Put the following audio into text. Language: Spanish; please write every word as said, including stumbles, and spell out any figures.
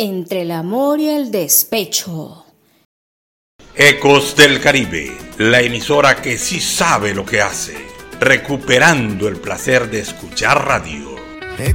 entre el amor y el despecho. Ecos del Caribe, la emisora que sí sabe lo que hace, recuperando el placer de escuchar radio.